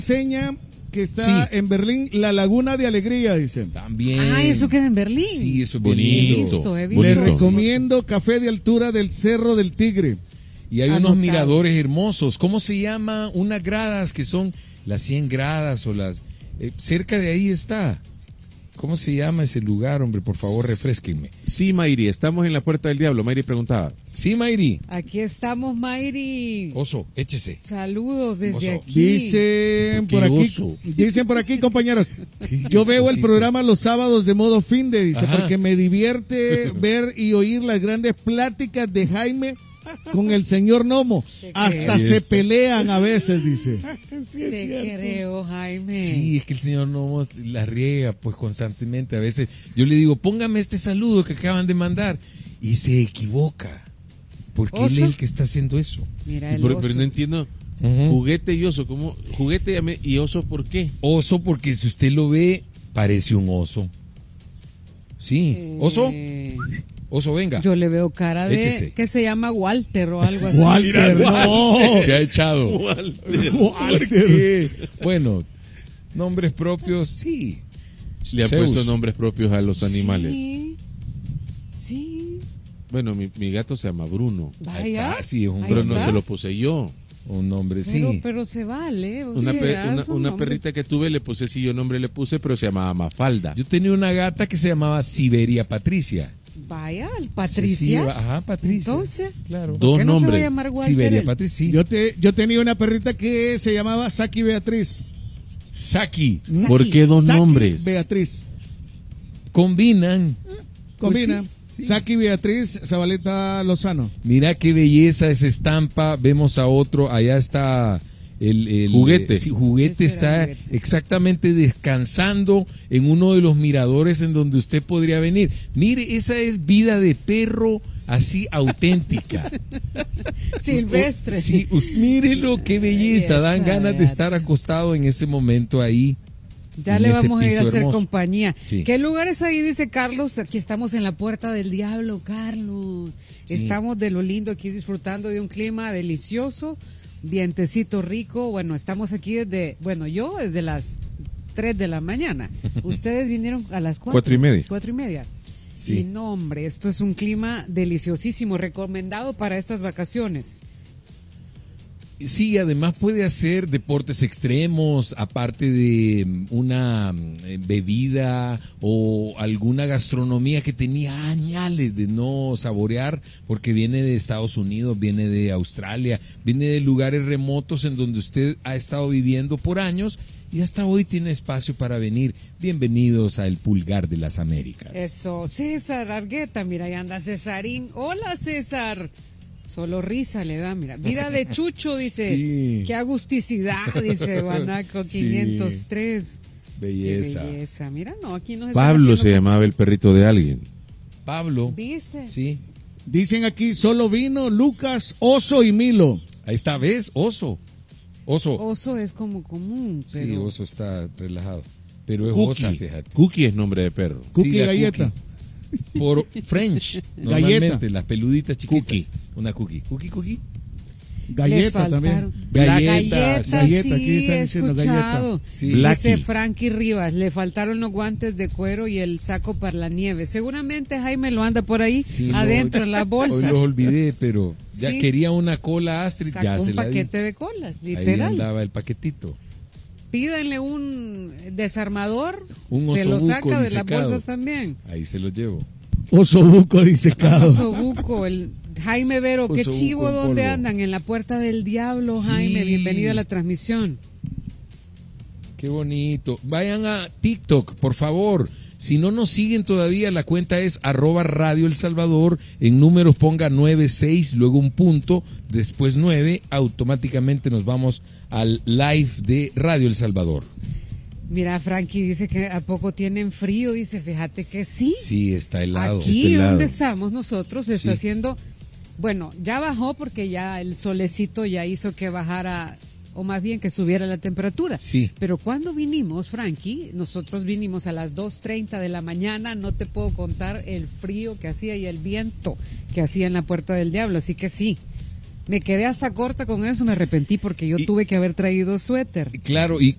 Seña que está en Berlín, la Laguna de Alegría, dice. También. Ah, eso queda en Berlín. Sí, eso es bonito. He visto. Les recomiendo café de altura del Cerro del Tigre. Y hay unos miradores hermosos. ¿Cómo se llama? Unas gradas que son las 100 gradas o las... cerca de ahí está. ¿Cómo se llama ese lugar, hombre? Por favor, refrésquenme. Sí, Mayri, estamos en la Puerta del Diablo. Mayri preguntaba. Sí, Mayri. Aquí estamos, Mayri. Oso, échese. Saludos desde Oso. aquí. Dicen por aquí, compañeros. Yo veo el programa los sábados de modo fin de, dice, porque me divierte ver y oír las grandes pláticas de Jaime con el señor Nomo. Hasta se pelean a veces, dice. Te creo, Jaime. Sí, es que el señor Nomo la riega pues constantemente. A veces yo le digo, póngame este saludo que acaban de mandar. Y se equivoca. Porque él es el que está haciendo eso. Mira el pero oso. no entiendo. Juguete y oso, ¿cómo? Juguete y oso, ¿por qué? Oso porque si usted lo ve, parece un oso. Sí, oso. Oso, venga. Yo le veo cara de Échese. que se llama Walter o algo así. Walter, no. Se ha echado. Walter. Bueno, nombres propios, sí. Le han Zeus. puesto nombres propios a los animales. Sí. Bueno, mi gato se llama Bruno. Vaya. Sí, es un Pero no está. se lo puse yo. Un nombre, sí. Pero se vale. O Una, sea, una son nombres. perrita que tuve, le puse, sí, yo nombre le puse, pero se llamaba Mafalda. Yo tenía una gata que se llamaba Siberia Patricia. Vaya, Patricia. Sí, ajá, Patricia. Entonces, claro. ¿por qué no se va a nombres. llamar Walter? Siberia Patricia. Sí. Yo tenía una perrita que se llamaba Saki Beatriz. Saki. ¿Por qué dos Saki nombres? Beatriz. Combina. Combina. Pues sí. Saki Beatriz Zabaleta Lozano. Mira qué belleza esa estampa. Vemos a otro. Allá está el Juguete. Sí, Juguete Este era está Juguete. exactamente descansando en uno de los miradores en donde usted podría venir. Mire, esa es vida de perro así auténtica. Silvestre. Sí, mírelo, qué belleza. Dan ganas de estar acostado en ese momento ahí. Ya en le ese vamos a ir a piso hacer hermoso. compañía. Sí. ¿Qué lugares ahí, dice Carlos? Aquí estamos en la Puerta del Diablo, Carlos. Sí. Estamos de lo lindo aquí disfrutando de un clima delicioso, vientecito rico. Bueno, estamos aquí yo desde las 3 de la mañana. Ustedes vinieron a las 4. 4:30. 4:30. Sí. Y no, hombre, esto es un clima deliciosísimo, recomendado para estas vacaciones. Sí, además puede hacer deportes extremos, aparte de una bebida o alguna gastronomía que tenía añales de no saborear, porque viene de Estados Unidos, viene de Australia, viene de lugares remotos en donde usted ha estado viviendo por años y hasta hoy tiene espacio para venir. Bienvenidos a El Pulgar de las Américas. Eso, César Argueta, mira, ahí anda Cesarín. Hola, César. Solo risa le da, mira. Vida de Chucho, dice. Sí. Qué agusticidad, dice Guanaco Sí. 503. Belleza. Qué belleza. Mira, no, aquí nos están Pablo haciendo se llamaba el perrito de alguien. Pablo. ¿Viste? Sí. Dicen aquí, solo vino Lucas, Oso y Milo. Ahí está, ¿ves? Oso. Oso es como común, pero... Sí, Oso está relajado. Pero es Cookie. Osa, fíjate. Cookie es nombre de perro. Cookie la galleta. Cookie. Por French, normalmente, las peluditas chiquitas. Cookie. Una cookie. Cookie. Les Galleta faltaron. también. Galletas. Galleta, aquí sí, están he diciendo escuchado. galleta. Sí. Dice Blackie. Frankie Rivas, le faltaron los guantes de cuero y el saco para la nieve. Seguramente Jaime lo anda por ahí, Sí, adentro no, en las Hoy bolsas. los olvidé, pero ya Sí. quería una cola Astrid, Sacó ya se un la di. paquete de colas, Ahí literal. andaba el paquetito. Pídanle un desarmador, Un se lo osobuco saca de las disecado. bolsas también. Ahí se lo llevo. Osobuco disecado. Osobuco, el Jaime Vero, qué Osobuco chivo, en ¿dónde polvo. andan? En la Puerta del Diablo, Sí. Jaime, bienvenido a la transmisión. Qué bonito. Vayan a TikTok, por favor. Si no nos siguen todavía, la cuenta es @Radio El Salvador. En números ponga 96, luego un punto, después 9. Automáticamente nos vamos al live de Radio El Salvador. Mira, Frankie dice que a poco tienen frío, dice, fíjate que sí. Sí, está helado. Aquí Está helado. donde estamos nosotros está Sí. haciendo, bueno, ya bajó porque ya el solecito ya hizo que bajara, o más bien que subiera la temperatura. Sí. Pero cuando vinimos, Frankie, nosotros vinimos a las 2:30 de la mañana, no te puedo contar el frío que hacía y el viento que hacía en la Puerta del Diablo, así que sí. Me quedé hasta corta con eso, me arrepentí porque yo tuve que haber traído suéter. Claro, y